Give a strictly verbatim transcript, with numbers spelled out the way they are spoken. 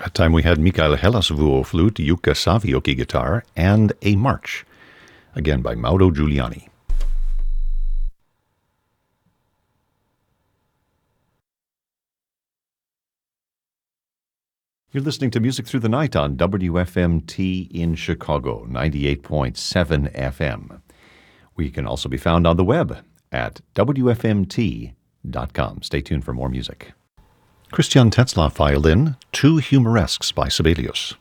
That time we had Mikael Hellasvuo flute, Jukka Savioki guitar, and A March, again by Mauro Giuliani. You're listening to Music Through the Night on W F M T in Chicago, ninety-eight point seven F M. We can also be found on the web at W F M T dot com. Stay tuned for more music. Christian Tetzlaff violin, Two Humoresques by Sibelius.